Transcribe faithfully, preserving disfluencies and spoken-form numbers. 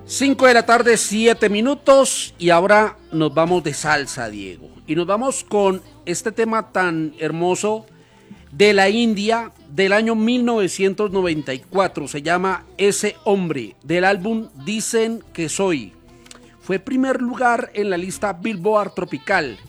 cinco de la tarde, siete minutos, y ahora nos vamos de salsa, Diego. Y nos vamos con este tema tan hermoso de la India del año mil novecientos noventa y cuatro. Se llama Ese Hombre, del álbum Dicen que Soy. Fue primer lugar en la lista Billboard Tropical